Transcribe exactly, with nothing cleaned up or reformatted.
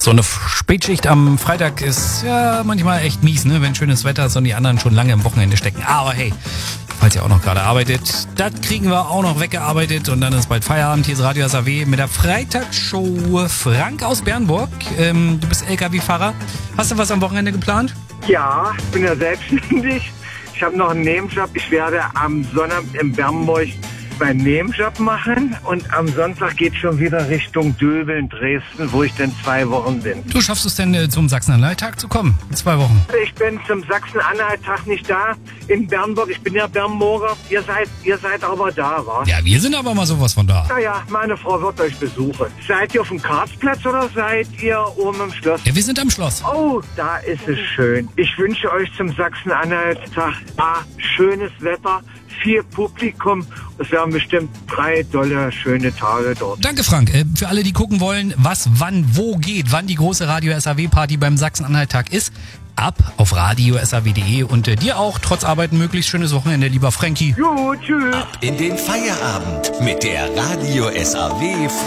So eine Spätschicht am Freitag ist ja manchmal echt mies, ne? Wenn schönes Wetter ist und die anderen schon lange im Wochenende stecken. Aber hey, falls ihr auch noch gerade arbeitet, das kriegen wir auch noch weggearbeitet und dann ist bald Feierabend. Hier ist Radio S A W mit der Freitagsshow. Frank aus Bernburg, ähm, du bist L K W-Fahrer. Hast du was am Wochenende geplant? Ja, ich bin ja selbstständig. Ich habe noch einen Nebenjob. Ich werde am Sonnabend in Bernburg meinen Nebenjob machen und am Sonntag geht schon wieder Richtung Döbeln, Dresden, wo ich dann zwei Wochen bin. Du schaffst es denn äh, zum Sachsen-Anhalt-Tag zu kommen? In zwei Wochen. Ich bin zum Sachsen-Anhalt-Tag nicht da in Bernburg. Ich bin ja Bernburger. Ihr seid, ihr seid aber da, wa? Ja, wir sind aber mal sowas von da. Naja, meine Frau wird euch besuchen. Seid ihr auf dem Karlsplatz oder seid ihr oben im Schloss? Ja, wir sind am Schloss. Oh, da ist es schön. Ich wünsche euch zum Sachsen-Anhalt-Tag ah, schönes Wetter, viel Publikum. Es werden bestimmt drei dolle, schöne Tage dort. Danke, Frank. Äh, für alle, die gucken wollen, was, wann, wo geht, wann die große Radio S A W-Party beim Sachsen-Anhalt-Tag ist, ab auf radio s a w punkt de und äh, dir auch trotz Arbeit ein möglichst schönes Wochenende, lieber Frankie. Jo, tschüss. Ab in den Feierabend mit der Radio S A W